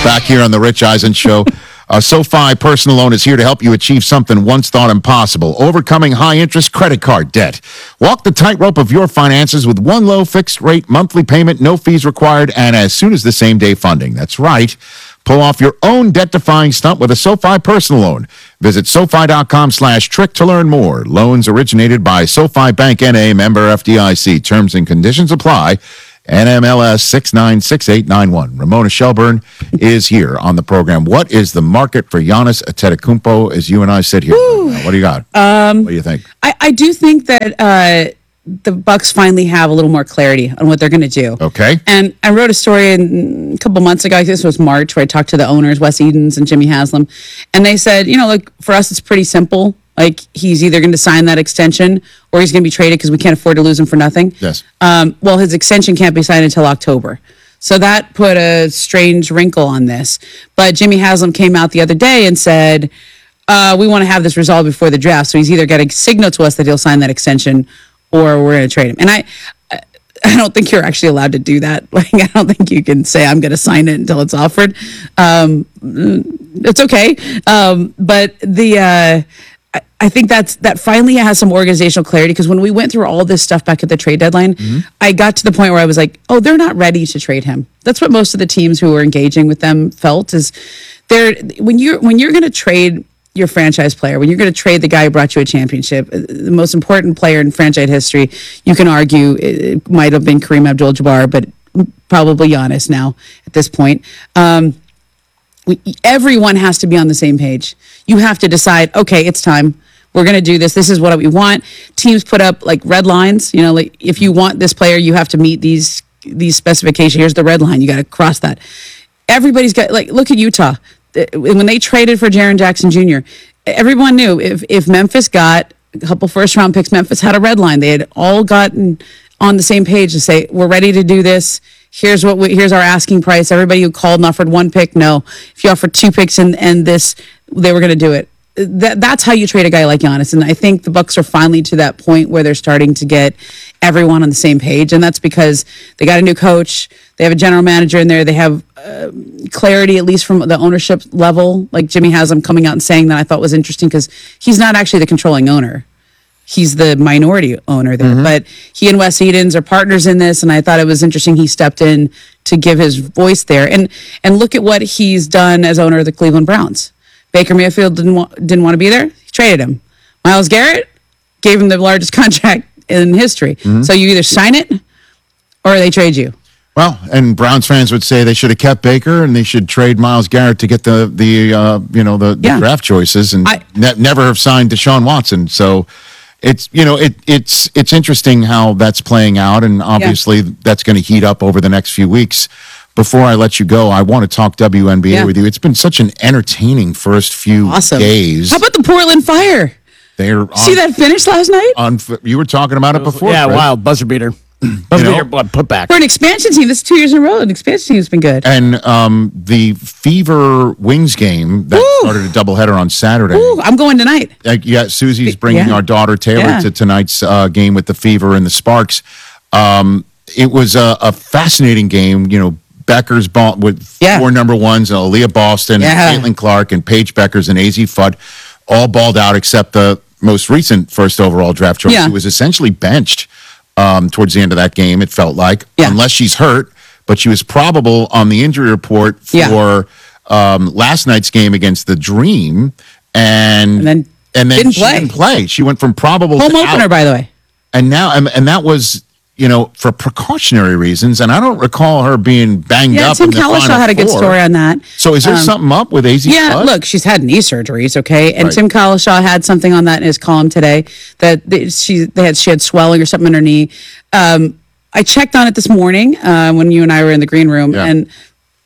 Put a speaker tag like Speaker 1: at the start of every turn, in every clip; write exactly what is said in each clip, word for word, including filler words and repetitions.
Speaker 1: Back here on the Rich Eisen Show. Uh, SoFi Personal Loan is here to help you achieve something once thought impossible, overcoming high-interest credit card debt. Walk the tightrope of your finances with one low fixed-rate monthly payment, no fees required, and as soon as the same-day funding. That's right. Pull off your own debt-defying stunt with a SoFi Personal Loan. Visit SoFi.com slash trick to learn more. Loans originated by SoFi Bank N A, member F D I C. Terms and conditions apply. N M L S six nine six eight nine one. Ramona Shelburne is here on the program. What is the market for Giannis Antetokounmpo as you and I sit here? What do you got? Um, what do you think?
Speaker 2: I, I do think that uh, the Bucks finally have a little more clarity on what they're going to do.
Speaker 1: Okay.
Speaker 2: And I wrote a story in, a couple months ago, I guess this was March, where I talked to the owners, Wes Edens and Jimmy Haslam, and they said, you know, like, for us, it's pretty simple. Like, he's either going to sign that extension or he's going to be traded because we can't afford to lose him for nothing.
Speaker 1: Yes.
Speaker 2: Um, well, his extension can't be signed until October. So that put a strange wrinkle on this. But Jimmy Haslam came out the other day and said, uh, we want to have this resolved before the draft. So he's either got to signal to us that he'll sign that extension or we're going to trade him. And I I don't think you're actually allowed to do that. Like, I don't think you can say, I'm going to sign it until it's offered. Um, it's okay. Um, but the... Uh, I think that's that finally has some organizational clarity, because when we went through all this stuff back at the trade deadline, mm-hmm. I got to the point where I was like, oh, they're not ready to trade him. That's what most of the teams who were engaging with them felt, is they're when you're when you're going to trade your franchise player, when you're going to trade the guy who brought you a championship, the most important player in franchise history, you can argue it might have been Kareem Abdul-Jabbar, but probably Giannis now at this point. Um, we, everyone has to be on the same page. You have to decide, okay, it's time. We're going to do this. This is what we want. Teams put up like red lines. You know, like, if you want this player, you have to meet these these specifications. Here's the red line. You got to cross that. Everybody's got, like, look at Utah. When they traded for Jaren Jackson Junior, everyone knew if, if Memphis got a couple first round picks, Memphis had a red line. They had all gotten on the same page to say, we're ready to do this. Here's what we, here's our asking price. Everybody who called and offered one pick, no. If you offered two picks and, and this, they were going to do it. That that's how you trade a guy like Giannis. And I think the Bucks are finally to that point where they're starting to get everyone on the same page. And that's because they got a new coach. They have a general manager in there. They have uh, clarity, at least from the ownership level. Like Jimmy Haslam coming out and saying that, I thought was interesting, because he's not actually the controlling owner. He's the minority owner there. Mm-hmm. But he and Wes Edens are partners in this. And I thought it was interesting he stepped in to give his voice there. And and look at what he's done as owner of the Cleveland Browns. Baker Mayfield didn't want, didn't want to be there. He traded him. Myles Garrett gave him the largest contract in history. Mm-hmm. So you either sign it or they trade you.
Speaker 1: Well, and Browns fans would say they should have kept Baker and they should trade Myles Garrett to get the the uh, you know the, the yeah. draft choices, and I, ne- never have signed Deshaun Watson. So it's you know it it's it's interesting how that's playing out, and obviously yeah. that's going to heat up over the next few weeks. Before I let you go, I want to talk W N B A yeah. with you. It's been such an entertaining first few
Speaker 2: awesome.
Speaker 1: days.
Speaker 2: How about the Portland Fire?
Speaker 1: They're on,
Speaker 2: see that finish last night?
Speaker 1: On, you were talking about it before.
Speaker 3: Yeah,
Speaker 1: Fred.
Speaker 3: wild buzzer beater. Buzzer
Speaker 1: you know,
Speaker 3: beater put back.
Speaker 2: For an expansion team, this is two years in a row. An expansion team has been good.
Speaker 1: And um, the Fever Wings game that Ooh. started a doubleheader on Saturday.
Speaker 2: Ooh, I'm going tonight.
Speaker 1: Uh, yeah, Susie's bringing yeah. our daughter Taylor yeah. to tonight's uh, game with the Fever and the Sparks. Um, it was a, a fascinating game. You know, Becker's ball with yeah. four number ones, and Aaliyah Boston, yeah. and Caitlin Clark, and Paige Beckers, and A Z Fudd, all balled out except the most recent first overall draft choice, yeah. who was essentially benched um, towards the end of that game, it felt like, yeah. unless she's hurt, but she was probable on the injury report for yeah. um, last night's game against the Dream, and, and then, and then
Speaker 2: didn't
Speaker 1: she
Speaker 2: play.
Speaker 1: didn't play. She went from probable
Speaker 2: home
Speaker 1: to
Speaker 2: opener,
Speaker 1: out.
Speaker 2: by the way.
Speaker 1: And now, and, and that was... you know, for precautionary reasons, and I don't recall her being banged
Speaker 2: yeah,
Speaker 1: up.
Speaker 2: Tim
Speaker 1: in the
Speaker 2: Cowlishaw had a good
Speaker 1: four.
Speaker 2: story on that.
Speaker 1: So is there
Speaker 2: um,
Speaker 1: something up with A Z?
Speaker 2: Yeah,
Speaker 1: Fudd?
Speaker 2: look, she's had knee surgeries, okay, and
Speaker 1: right.
Speaker 2: Tim Cowlishaw had something on that in his column today that they, she they had she had swelling or something in her knee. Um, I checked on it this morning uh, when you and I were in the green room, yeah. and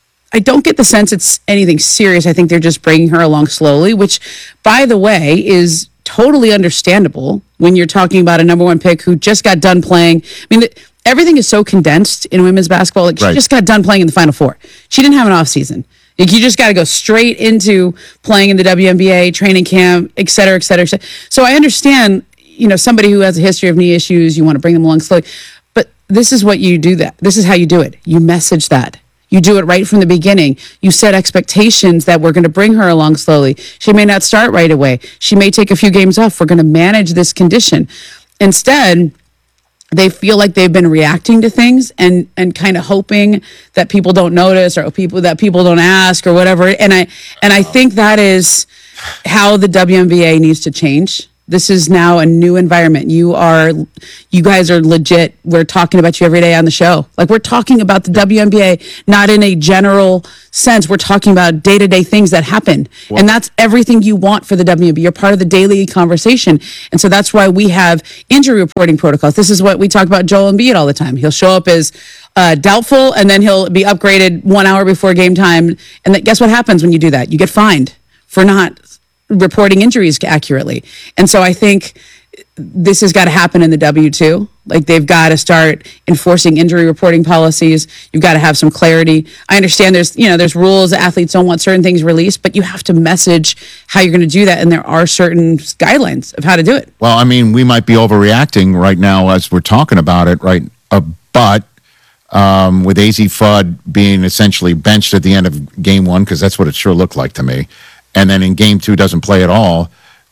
Speaker 2: I don't get the sense it's anything serious. I think they're just bringing her along slowly, which, by the way, is totally understandable when you're talking about a number one pick who just got done playing. I mean, the, everything is so condensed in women's basketball. Like, right. she just got done playing in the Final Four. She didn't have an off season. Like, you just got to go straight into playing in the W N B A, training camp, et cetera, et cetera, et cetera. So I understand, you know, somebody who has a history of knee issues, you want to bring them along slowly. But this is what you do that. This is how you do it. You message that. You do it right from the beginning. You set expectations that we're going to bring her along slowly. She may not start right away. She may take a few games off. We're going to manage this condition. Instead, they feel like they've been reacting to things and and kind of hoping that people don't notice or people that people don't ask or whatever. And I and I think that is how the W N B A needs to change. This is now a new environment. You are, you guys are legit. We're talking about you every day on the show. Like we're talking about the W N B A, not in a general sense. We're talking about day-to-day things that happen. Well, and that's everything you want for the W N B A. You're part of the daily conversation. And so that's why we have injury reporting protocols. This is what we talk about Joel Embiid all the time. He'll show up as uh, doubtful and then he'll be upgraded one hour before game time. And that, guess what happens when you do that? You get fined for not reporting injuries accurately. And so I think this has got to happen in the W too. Like they've got to start enforcing injury reporting policies. You've got to have some clarity. I understand there's, you know, there's rules. Athletes don't want certain things released, but you have to message how you're going to do that. And there are certain guidelines of how to do it.
Speaker 1: Well, I mean, we might be overreacting right now as we're talking about it, right? Uh, but um, with A Z Fudd being essentially benched at the end of game one, because that's what it sure looked like to me, and then in game two doesn't play at all,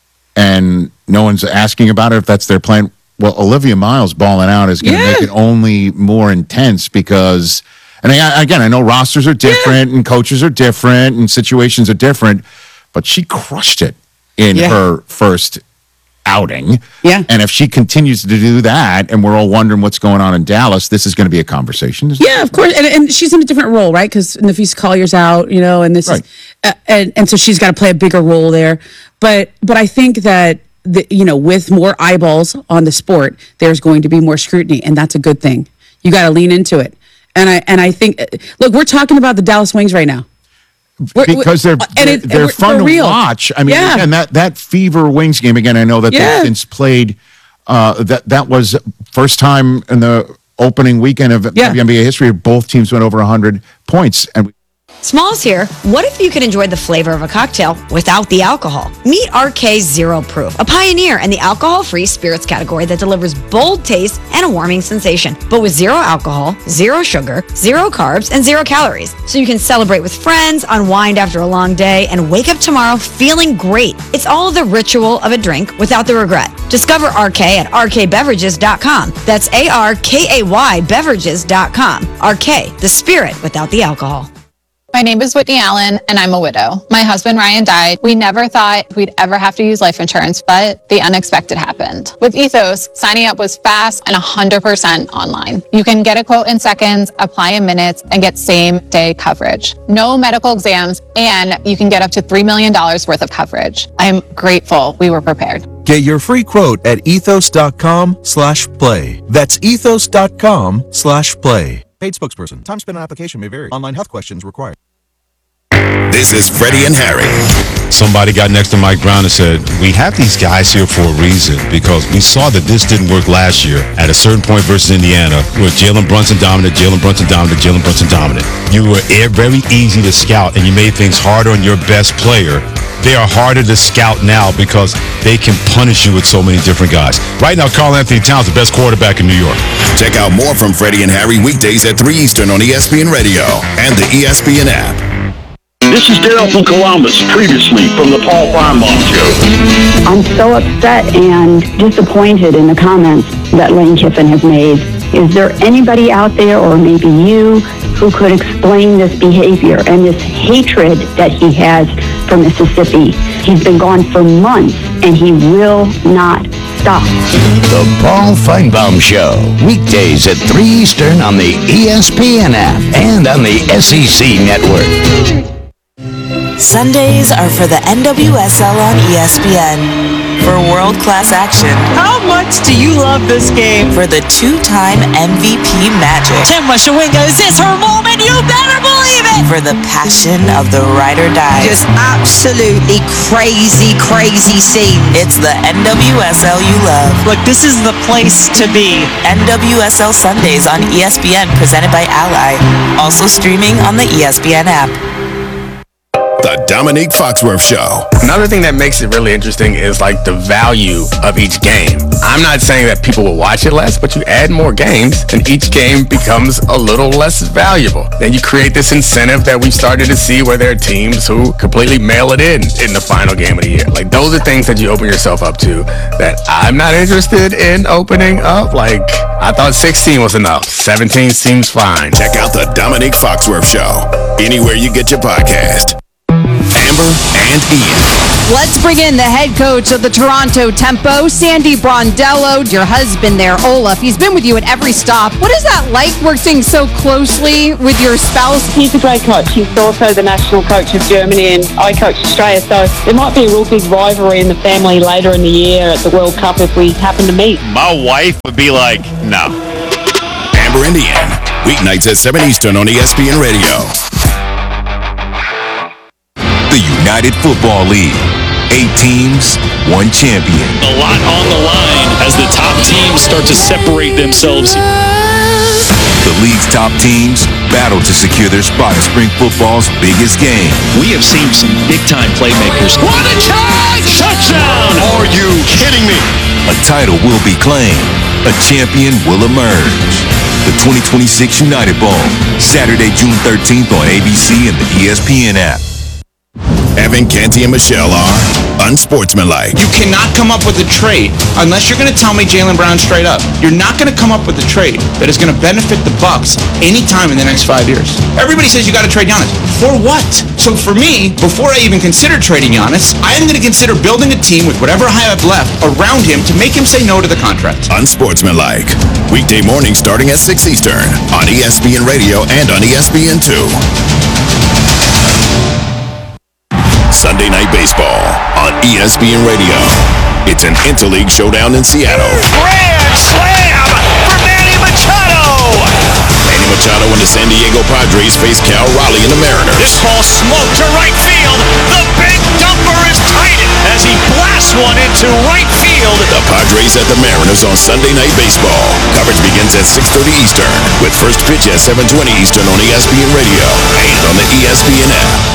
Speaker 1: and no one's asking about it if that's their plan. Well, Olivia Miles balling out is going to
Speaker 2: Yeah.
Speaker 1: make it only more intense because, and I, again, I know rosters are different and coaches are different and situations are different, but she crushed it in
Speaker 2: Yeah.
Speaker 1: her first outing.
Speaker 2: Yeah.
Speaker 1: And if she continues to do that and we're all wondering what's going on in Dallas, this is going to be a conversation.
Speaker 2: Yeah, of course. And, and she's in a different role, right? Because Nafise Collier's out, you know, and this
Speaker 1: Right.
Speaker 2: is, uh, and, and so she's got to play a bigger role there. But, but I think that, the, you know, with more eyeballs on the sport, there's going to be more scrutiny, and that's a good thing. You got to lean into it. And I, and I think, look, we're talking about the Dallas Wings right now. We're,
Speaker 1: because they're
Speaker 2: and
Speaker 1: they're,
Speaker 2: it- and
Speaker 1: they're
Speaker 2: we're-
Speaker 1: fun
Speaker 2: for
Speaker 1: to
Speaker 2: real.
Speaker 1: watch. I mean,
Speaker 2: Yeah.
Speaker 1: again, that that Fever Wings game again. I know that
Speaker 2: Yeah.
Speaker 1: they've since played. Uh, that that was first time in the opening weekend of
Speaker 2: Yeah.
Speaker 1: W N B A history. Both teams went over one hundred points, and
Speaker 4: Smalls here. What if you could enjoy the flavor of a cocktail without the alcohol? Meet R K Zero Proof, a pioneer in the alcohol-free spirits category that delivers bold taste and a warming sensation, but with zero alcohol, zero sugar, zero carbs, and zero calories. So you can celebrate with friends, unwind after a long day, and wake up tomorrow feeling great. It's all the ritual of a drink without the regret. Discover R K at R K beverages dot com. That's A R K A Y beverages dot com. R K, the spirit without the alcohol.
Speaker 5: My name is Whitney Allen, and I'm a widow. My husband, Ryan, died. We never thought we'd ever have to use life insurance, but the unexpected happened. With Ethos, signing up was fast and one hundred percent online. You can get a quote in seconds, apply in minutes, and get same-day coverage. No medical exams, and you can get up to three million dollars worth of coverage. I'm grateful we were prepared.
Speaker 6: Get your free quote at ethos.com slash play. That's ethos.com slash play. Paid spokesperson. Time spent on application may vary. Online health questions required.
Speaker 7: This is Freddie and Harry.
Speaker 8: Somebody got next to Mike Brown and said, we have these guys here for a reason because we saw that this didn't work last year at a certain point versus Indiana where Jalen Brunson dominant, Jalen Brunson dominant, Jalen Brunson dominant. You were air- very easy to scout and you made things harder on your best player. They are harder to scout now because they can punish you with so many different guys. Right now, Karl Anthony Towns, the best quarterback in New York.
Speaker 7: Check out more from Freddie and Harry weekdays at three Eastern on E S P N Radio and the E S P N app.
Speaker 9: This is Daryl from Columbus, previously from the Paul Feinbaum Show.
Speaker 10: I'm so upset and disappointed in the comments that Lane Kiffin has made. Is there anybody out there, or maybe you, who could explain this behavior and this hatred that he has for Mississippi? He's been gone for months, and he will not stop.
Speaker 11: The Paul Feinbaum Show, weekdays at three Eastern on the E S P N app and on the S E C network.
Speaker 12: Sundays are for the N W S L on E S P N. For world-class action.
Speaker 13: How much do you love this game?
Speaker 12: For the two-time M V P magic.
Speaker 13: Tim Washawinga, is this her moment? You better believe it!
Speaker 12: For the passion of the ride or die.
Speaker 13: Just absolutely crazy, crazy scene.
Speaker 12: It's the N W S L you love.
Speaker 13: Look, this is the place to be.
Speaker 12: N W S L Sundays on E S P N, presented by Ally. Also streaming on the E S P N app.
Speaker 7: The Dominique Foxworth Show.
Speaker 3: Another thing that makes it really interesting is like the value of each game. I'm not saying that people will watch it less, but you add more games and each game becomes a little less valuable. Then you create this incentive that we've started to see where there are teams who completely mail it in in the final game of the year. Like those are things that you open yourself up to that I'm not interested in opening up. Like I thought sixteen was enough. seventeen seems fine.
Speaker 7: Check out the Dominique Foxworth Show anywhere you get your podcast. Amber and Ian.
Speaker 13: Let's bring in the head coach of the Toronto Tempo, Sandy Brondello, your husband there, Olaf. He's been with you at every stop. What is that like working so closely with your spouse?
Speaker 14: He's a great coach. He's also the national coach of Germany and I coach Australia, so there might be a real big rivalry in the family later in the year at the World Cup if we happen to meet.
Speaker 15: My wife would be like, no.
Speaker 7: Amber and Ian, weeknights at seven Eastern on E S P N Radio.
Speaker 16: The United Football League. Eight teams, one champion.
Speaker 17: A lot on the line as the top teams start to separate themselves.
Speaker 16: The league's top teams battle to secure their spot in spring football's biggest game.
Speaker 17: We have seen some big-time playmakers. What a charge! Touchdown!
Speaker 16: Are you kidding me? A title will be claimed. A champion will emerge. The twenty twenty-six United Bowl, Saturday, June thirteenth on A B C and the E S P N app.
Speaker 7: Evan, Canty, and Michelle are unsportsmanlike.
Speaker 18: You cannot come up with a trade unless you're going to tell me Jaylen Brown straight up. You're not going to come up with a trade that is going to benefit the Bucks anytime in the next five years. Everybody says you got to trade Giannis. For what? So for me, before I even consider trading Giannis, I am going to consider building a team with whatever I have left around him to make him say no to the contract.
Speaker 7: Unsportsmanlike. Weekday morning starting at six Eastern on E S P N Radio and on E S P N two. Sunday Night Baseball on E S P N Radio. It's an interleague showdown in Seattle.
Speaker 15: Grand slam for Manny Machado!
Speaker 7: Manny Machado and the San Diego Padres face Cal Raleigh and the Mariners.
Speaker 15: This ball smoked to right field. The big dumper is tight as he blasts one into right field.
Speaker 7: The Padres at the Mariners on Sunday Night Baseball. Coverage begins at six thirty Eastern with first pitch at seven twenty Eastern on E S P N Radio and on the E S P N app.